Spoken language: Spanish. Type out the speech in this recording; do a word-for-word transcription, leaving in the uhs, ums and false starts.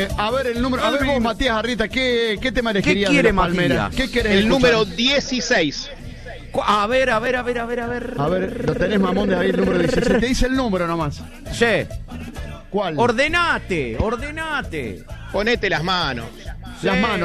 A ver, el número. A ver vos, Matías Arrieta, ¿qué, qué tema elegirías? ¿Qué quiere de Palmera? Matías? ¿Qué querés El escuchar? número dieciséis. A ver, a ver, a ver, a ver, a ver. A ver, lo tenés, mamón, de ahí el número dieciséis. Te dice el número nomás. Sí. ¿Cuál? Ordenate, ordenate. Ponete las manos. Las Sí. manos.